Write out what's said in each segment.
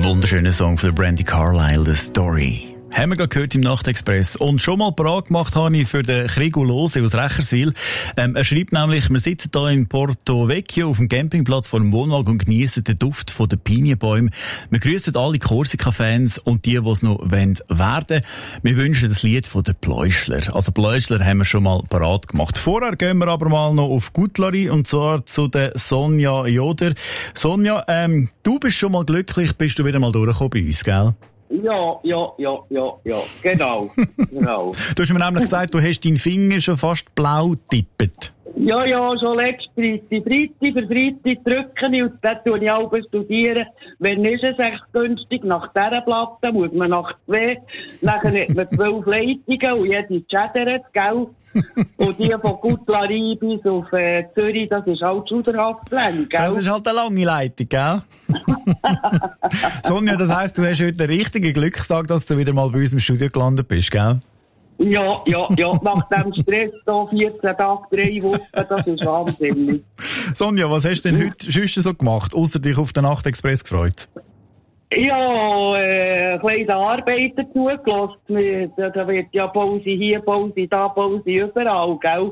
Wunderschöner Song von Brandy Carlile, «The Story». Haben wir gerade gehört im Nachtexpress. Und schon mal parat gemacht habe ich für den Krigo Lose aus Recherswil. Er schreibt nämlich, wir sitzen hier in Porto Vecchio auf dem Campingplatz vor dem Wohnwagen und geniessen den Duft von den Pinienbäumen. Wir grüßen alle Korsika-Fans und die es noch werden wollen. Wir wünschen das Lied von den Pläuschler. Also Pläuschler haben wir schon mal parat gemacht. Vorher gehen wir aber mal noch auf Gutlari und zwar zu der Sonja Joder. Sonja, du bist schon mal glücklich, bist du wieder mal durchgekommen bei uns, gell? Ja, genau. Genau. Du hast mir nämlich gesagt, du hast deinen Finger schon fast blau getippt. Ja, schon letztes Freitag drücken und dann tue ich auch studieren. Wenn ist es echt günstig, nach dieser Platte muss man nach 2, nachher hat man 12 Leitungen und jede schädert, gell? Und die von Gutlari bis auf Zürich, das ist halt schauderhaft lang, gell? Das ist halt eine lange Leitung, gell? Sonja, das heisst, du hast heute einen richtigen Glückstag, dass du wieder mal bei uns im Studio gelandet bist, gell? Ja, nach dem Stress da 14 Tage, 3 Wochen, das ist wahnsinnig. Sonja, was hast du denn heute sonst so gemacht, ausser dich auf den Nachtexpress gefreut? Ja, ein bisschen Arbeiter zugelassen. Da wird ja Pause hier, Pause da, Pause überall, gell?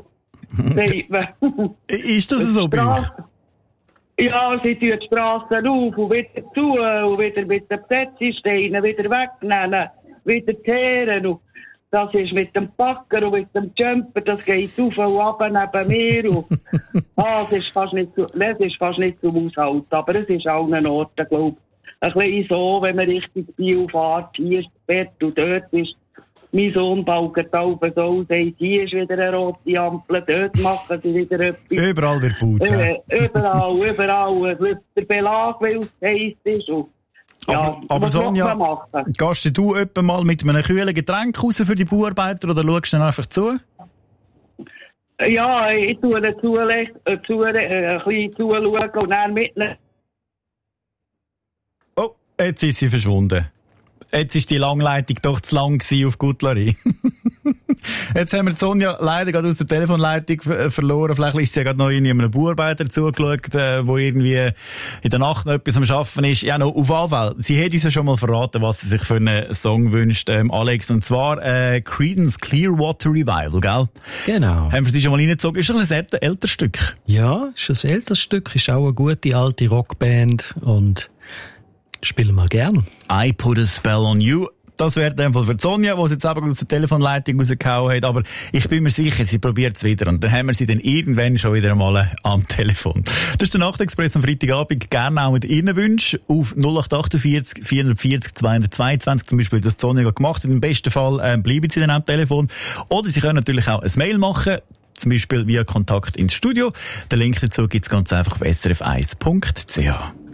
Ist das so bei euch? Ja, sie tun die Strassen auf und wieder zu und wieder mit den Besetzungssteinen wieder wegnehmen, wieder kehren. Und das ist mit dem Packer und mit dem Jumper, das geht auf und ab neben mir. Und, das ist fast nicht zum Aushalten, aber es ist auch ein Ort, glaube ich. Ein bisschen so, wenn man Richtung Biel fährt, hier ist das Bett und dort ist mein Sohn baut so, sagt, hier ist wieder eine rote Ampel, dort machen sie wieder etwas. Überall wird gebaut, Überall. Der Belag, weil es heiß ist. Und, ja, aber Sonja, gehst du etwa mal mit einem kühlen Getränk raus für die Bauarbeiter oder schaust du dann einfach zu? Ja, ich tue ein bisschen zuschauen und dann mitnehmen. Oh, jetzt ist sie verschwunden. Jetzt ist die Langleitung doch zu lang auf Gutlari. Jetzt haben wir Sonja leider gerade aus der Telefonleitung verloren. Vielleicht ist sie ja gerade noch in einem Bauarbeiter zugeschaut, wo irgendwie in der Nacht noch etwas am Arbeiten ist. Ja, noch auf jeden Fall. Sie hat uns ja schon mal verraten, was sie sich für einen Song wünscht, Alex. Und zwar Creedence Clearwater Revival, gell? Genau. Haben wir sie schon mal reingezogen? Ist das ein älteres Stück? Ja, ist ein älteres Stück. Ist auch eine gute alte Rockband und spielen wir gern. I Put a Spell on You. Das wäre in dem Fall für Sonja, die es jetzt eben aus der Telefonleitung rausgehauen hat. Aber ich bin mir sicher, sie probiert es wieder. Und dann haben wir sie dann irgendwann schon wieder einmal am Telefon. Das ist der Nachtexpress am Freitagabend. Gerne auch mit Ihren Wünschen auf 0848 440 222. Zum Beispiel das Sonja gemacht hat. Im besten Fall bleiben sie dann am Telefon. Oder sie können natürlich auch ein Mail machen. Zum Beispiel via Kontakt ins Studio. Den Link dazu gibt es ganz einfach auf srf1.ch.